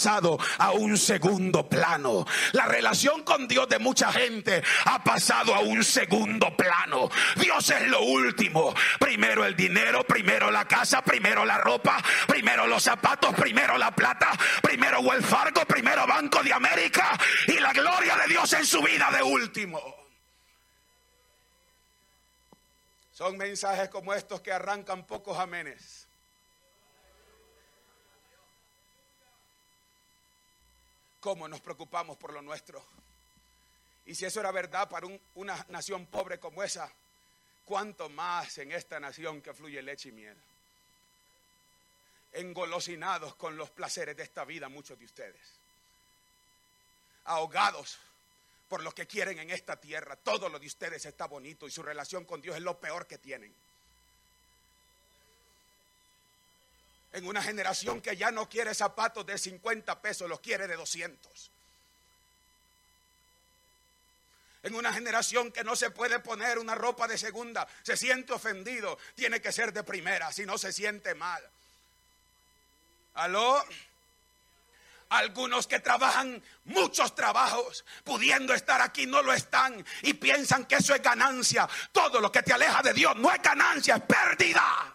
pasado a un segundo plano. La relación con Dios de mucha gente ha pasado a un segundo plano. Dios es lo último. Primero el dinero, primero la casa, primero la ropa, primero los zapatos, primero la plata, primero Wells Fargo, primero Banco de América, y la gloria de Dios en su vida de último. Son mensajes como estos que arrancan pocos amenes. ¿Cómo nos preocupamos por lo nuestro? Y si eso era verdad para una nación pobre como esa, ¿cuánto más en esta nación que fluye leche y miel? Engolosinados con los placeres de esta vida, muchos de ustedes. Ahogados por lo que quieren en esta tierra. Todo lo de ustedes está bonito y su relación con Dios es lo peor que tienen. En una generación que ya no quiere zapatos de 50 pesos, los quiere de 200. En una generación que no se puede poner una ropa de segunda, se siente ofendido, tiene que ser de primera, si no se siente mal. ¿Aló? Algunos que trabajan muchos trabajos, pudiendo estar aquí, no lo están y piensan que eso es ganancia. Todo lo que te aleja de Dios no es ganancia, es pérdida.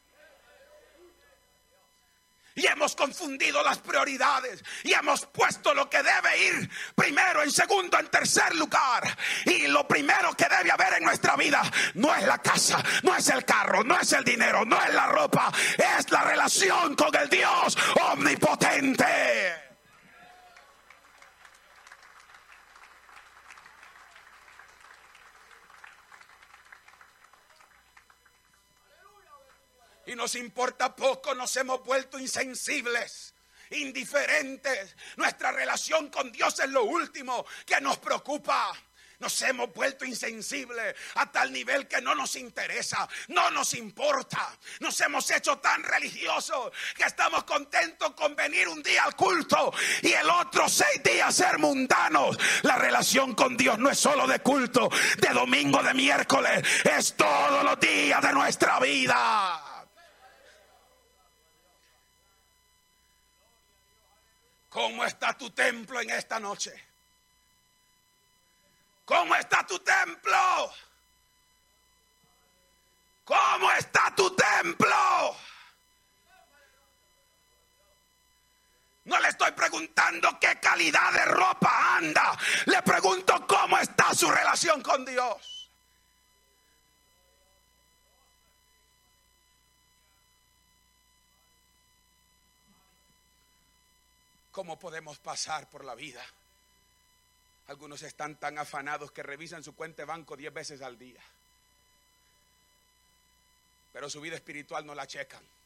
Y hemos confundido las prioridades y hemos puesto lo que debe ir primero, en segundo, en tercer lugar. Y lo primero que debe haber en nuestra vida no es la casa, no es el carro, no es el dinero, no es la ropa, es la relación con el Dios omnipotente. Y nos importa poco, nos hemos vuelto insensibles, indiferentes. Nuestra relación con Dios es lo último que nos preocupa. Nos hemos vuelto insensibles a tal nivel que no nos interesa, no nos importa. Nos hemos hecho tan religiosos que estamos contentos con venir un día al culto y el otro 6 días ser mundanos. La relación con Dios no es solo de culto, de domingo, de miércoles, es todos los días de nuestra vida. ¿Cómo está tu templo en esta noche? ¿Cómo está tu templo? ¿Cómo está tu templo? No le estoy preguntando qué calidad de ropa anda. Le pregunto cómo está su relación con Dios. ¿Cómo podemos pasar por la vida? Algunos están tan afanados que revisan su cuenta de banco 10 veces al día. Pero su vida espiritual no la checan.